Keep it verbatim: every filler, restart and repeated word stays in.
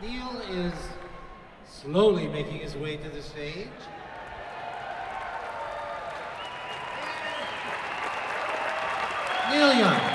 Neil is slowly making his way to the stage. Neil Young.